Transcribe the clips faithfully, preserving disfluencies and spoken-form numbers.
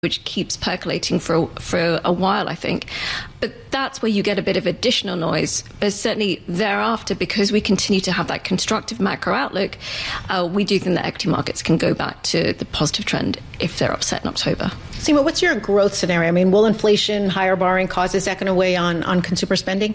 which keeps percolating for for a while, I think. But that's where you get a bit of additional noise. But certainly thereafter, because we continue to have that constructive macro outlook, uh, we do think that equity markets can go back to the positive trend if they're upset in October. Seema, what's your growth scenario? I mean, will inflation, higher borrowing costs, is that going to weigh on, on consumer spending?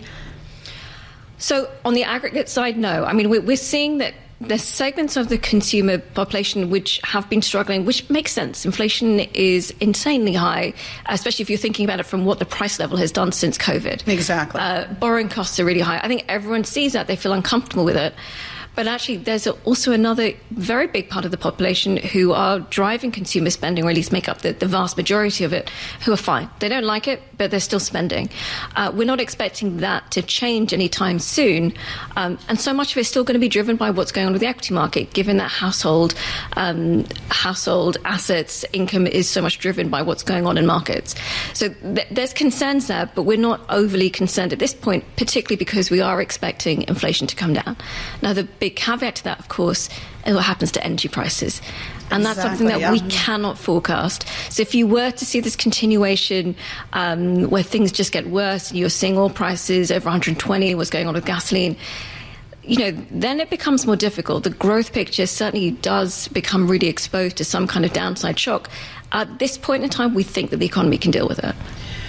So on the aggregate side, no. I mean, we're, we're seeing that there's segments of the consumer population which have been struggling, which makes sense. Inflation is insanely high, especially if you're thinking about it from what the price level has done since COVID. Exactly. Uh, borrowing costs are really high. I think everyone sees that. They feel uncomfortable with it. But actually, there's also another very big part of the population who are driving consumer spending, or at least make up the, the vast majority of it, who are fine. They don't like it, but they're still spending. Uh, we're not expecting that to change anytime soon. Um, and so much of it is still going to be driven by what's going on with the equity market, given that household um, household assets income is so much driven by what's going on in markets. So th- there's concerns there, but we're not overly concerned at this point, particularly because we are expecting inflation to come down. Now, the big caveat to that, of course, is what happens to energy prices. And that's exactly, something that yeah. we cannot forecast. So if you were to see this continuation um, where things just get worse, and you're seeing oil prices over one hundred twenty, what's going on with gasoline, you know, then it becomes more difficult. The growth picture certainly does become really exposed to some kind of downside shock. At this point in time, we think that the economy can deal with it.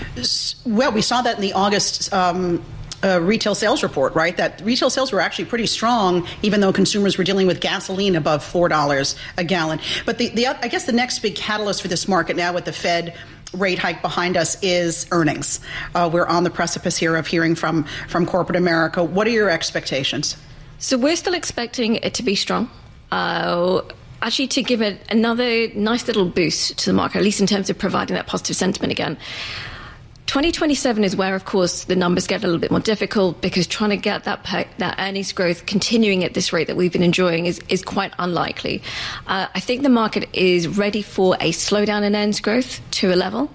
Well, we saw that in the August um Uh, retail sales report, right? That retail sales were actually pretty strong, even though consumers were dealing with gasoline above four dollars a gallon. But the, the I guess the next big catalyst for this market now with the Fed rate hike behind us is earnings. Uh, we're on the precipice here of hearing from, from corporate America. What are your expectations? So we're still expecting it to be strong. Uh, actually, to give it another nice little boost to the market, at least in terms of providing that positive sentiment again. twenty twenty-seven is where, of course, the numbers get a little bit more difficult, because trying to get that pe- that earnings growth continuing at this rate that we've been enjoying is, is quite unlikely. Uh, I think the market is ready for a slowdown in earnings growth to a level.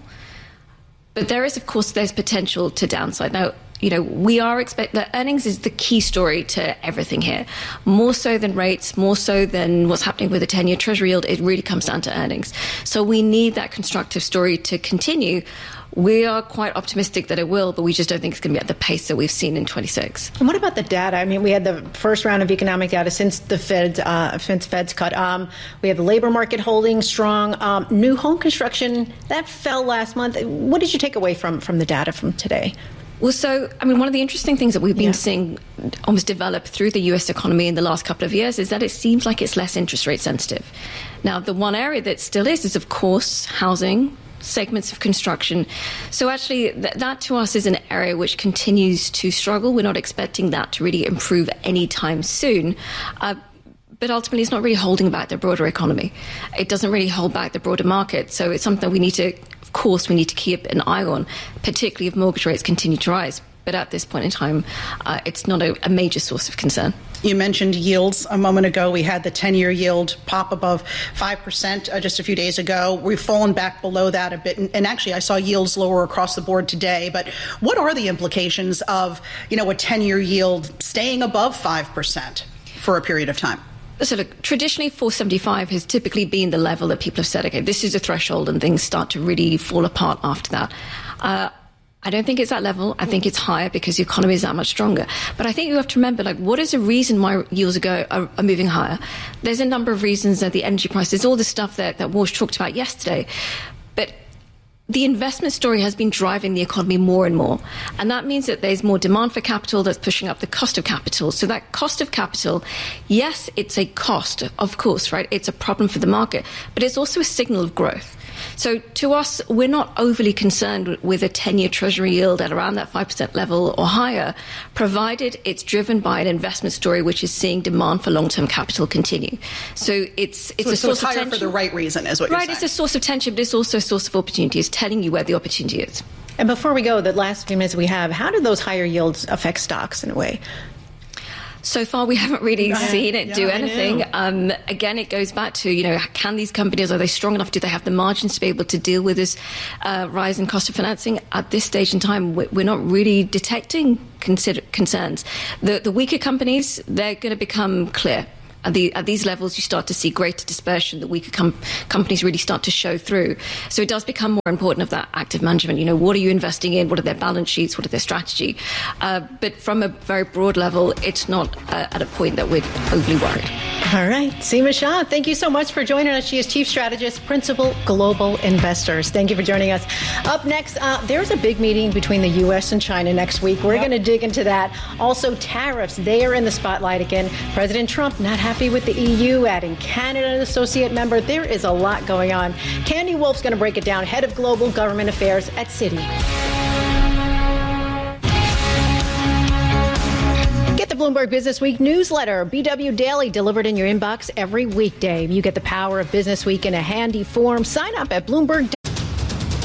But there is, of course, there's potential to downside. Now, you know, we are expect that earnings is the key story to everything here. More so than rates, more so than what's happening with the ten-year Treasury yield, it really comes down to earnings. So we need that constructive story to continue. We are quite optimistic that it will, but we just don't think it's going to be at the pace that we've seen in twenty-six. And what about the data? I mean, we had the first round of economic data since the Fed, uh, since Fed's cut. Um, we have the labor market holding strong. Um, new home construction, that fell last month. What did you take away from, from the data from today? Well, so, I mean, one of the interesting things that we've been Yeah. seeing almost develop through the U S economy in the last couple of years is that it seems like it's less interest rate sensitive. Now, the one area that still is, is, of course, housing, segments of construction. So actually, th- that to us is an area which continues to struggle. We're not expecting that to really improve anytime soon. Uh, but ultimately, it's not really holding back the broader economy. It doesn't really hold back the broader market. So it's something we need to, of course, we need to keep an eye on, particularly if mortgage rates continue to rise. But at this point in time, uh, it's not a, a major source of concern. You mentioned yields a moment ago. We had the ten-year yield pop above five percent uh, just a few days ago. We've fallen back below that a bit. And, and actually, I saw yields lower across the board today. But what are the implications of, you know, a ten-year yield staying above five percent for a period of time? So look, traditionally four seventy-five has typically been the level that people have said, okay, this is a threshold, and things start to really fall apart after that. Uh, I don't think it's that level. I think it's higher because the economy is that much stronger. But I think you have to remember, like, what is the reason why yields are, are, are moving higher? There's a number of reasons, that the energy prices, all the stuff that, that Walsh talked about yesterday. But the investment story has been driving the economy more and more. And that means that there's more demand for capital that's pushing up the cost of capital. So that cost of capital, yes, it's a cost, of course, right? It's a problem for the market, but it's also a signal of growth. So to us, we're not overly concerned with a ten-year Treasury yield at around that five percent level or higher, provided it's driven by an investment story which is seeing demand for long-term capital continue. So it's it's so, a so source it's higher of tension. for the right reason, is what right, you're saying. It's a source of tension, but it's also a source of opportunity. It's telling you where the opportunity is. And before we go, the last few minutes we have, how do those higher yields affect stocks in a way? So far, we haven't really Yeah, seen it yeah, do I anything. Um, again, it goes back to, you know, can these companies, are they strong enough? Do they have the margins to be able to deal with this uh, rise in cost of financing? At this stage in time, we're not really detecting consider- concerns. The, the weaker companies, they're going to become clear. At, the, at these levels, you start to see greater dispersion that weaker com- companies really start to show through. So it does become more important of that active management. You know, what are you investing in? What are their balance sheets? What are their strategy? Uh, but from a very broad level, it's not uh, at a point that we're overly worried. All right. Seema Shah, thank you so much for joining us. She is Chief Strategist, Principal Global Investors. Thank you for joining us. Up next, uh, there's a big meeting between the U S and China next week. We're yep. going to dig into that. Also, tariffs. They are in the spotlight again. President Trump not happy with the E U, adding Canada an associate member. There is a lot going on. Candy Wolf's going to break it down, head of global government affairs at Citi. Get the Bloomberg Business Week newsletter, B W Daily, delivered in your inbox every weekday. You get the power of Business Week in a handy form. Sign up at Bloomberg.